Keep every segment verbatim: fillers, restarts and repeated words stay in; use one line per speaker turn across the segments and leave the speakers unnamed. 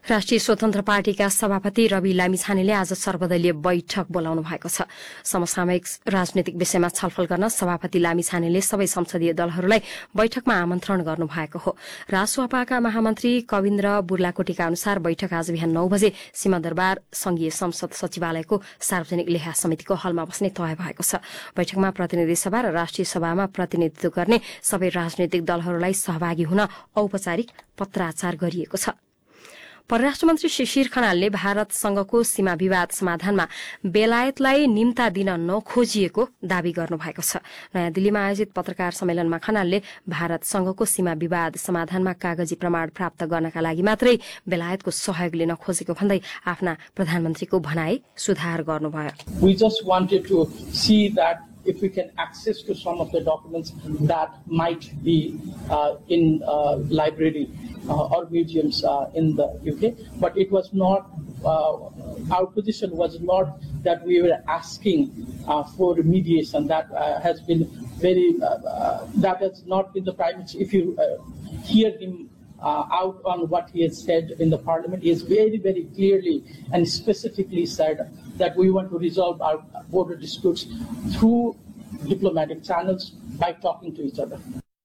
राष्ट्रिय स्वतन्त्र पार्टीका सभापति रवि लामिछानेले आज सर्वदलीय बैठक बोलाउनु भएको छ। समसामयिक राजनैतिक विषयमा छलफल गर्न सभापति लामिछानेले सबै संसदीय दलहरूलाई बैठकमा आमन्त्रण गर्नुभएको हो। रासुपाका महामन्त्री कविन्द्र बुर्लाकोटीका अनुसार बैठक आज बिहान नौ बजे सिंहदरबार संघीय संसद सचिवालयको सार्वजनिक लेखा समितिको हलमा बस्ने तय भएको छ। बैठकमा प्रतिनिधि सभा र राष्ट्रिय सभामा प्रतिनिधित्व गर्ने सबै राजनैतिक दलहरूलाई सहभागी हुन औपचारिक पत्राचार गरिएको छ। परराष्ट्र मन्त्री शिशिर खनालले भारतसँगको सीमा विवाद समाधानमा बेलायतलाई निम्ता दिन नखोजिएको दावी गर्नुभएको छ। नयाँ दिल्लीमा आयोजित पत्रकार सम्मेलनमा खनालले भारतसँगको सीमा विवाद समाधानमा कागजी प्रमाण प्राप्त गर्नका लागि मात्रै बेलायतको सहयोग लिन खोजेको भन्दै आफ्ना प्रधानमन्त्रीको भनाई सुधार गर्नुभयो।
We just wanted to see that if we can access to some of the documents that might be uh, in uh, library uh, or museums uh, in the U K, but it was not, uh, our position was not that we were asking uh, for mediation. That uh, has been very, uh, uh, that has not been the prime minister. If you uh, hear him uh, out on what he has said in the parliament, he has very, very clearly and specifically said that we want to resolve our border disputes through diplomatic channels by talking to each other.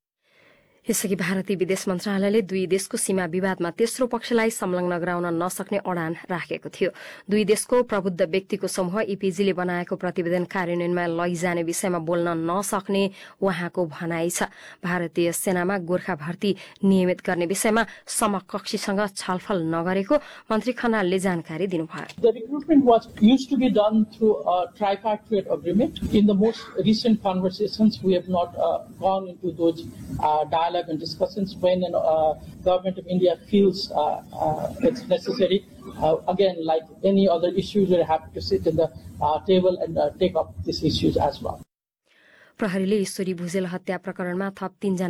यसअघि भारतीय विदेश मन्त्रालयले दुई देशको सीमा विवादमा तेस्रो पक्षलाई संलग्न गराउन नसक्ने अडान राखेको थियो। दुई देशको प्रबुद्ध व्यक्तिको समूह ईपीजीले बनाएको प्रतिवेदन कार्यान्वयनमा लैजाने विषयमा बोल्न नसक्ने उहाँको भनाई छ। भारतीय सेनामा गोर्खा भर्ती नियमित गर्ने विषयमा समकक्षीसँग छलफल नगरेको मन्त्री खनालले जानकारी दिनुभयो।
The recruitment was used to be done through a tripartite agreement. In the most recent conversations, we have not uh, gone into those uh, dialogue and discussions when the uh, government of India feels uh, uh, it's necessary. Uh, again, like any other issues, we're happy to sit in the uh, table and uh, take up these issues as well.
प्रहरीले ईश्वरी भुजेल हत्या प्रकरणमा थप तीनजना